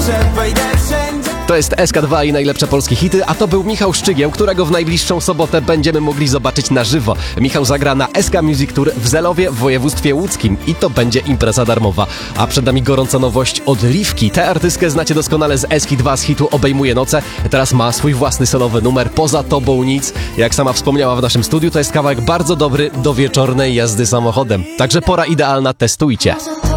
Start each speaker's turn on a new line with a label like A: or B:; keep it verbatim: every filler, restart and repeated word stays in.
A: To jest S K dwa i najlepsze polskie hity, a to był Michał Szczygieł, którego w najbliższą sobotę będziemy mogli zobaczyć na żywo. Michał zagra na S K Music Tour w Zelowie w województwie łódzkim i to będzie impreza darmowa. A przed nami gorąca nowość od Liwki. Tę artystkę znacie doskonale z S K dwa, z hitu Obejmuje noce. Teraz ma swój własny solowy numer Poza tobą nic. Jak sama wspomniała w naszym studiu, to jest kawałek bardzo dobry do wieczornej jazdy samochodem. Także pora idealna, testujcie.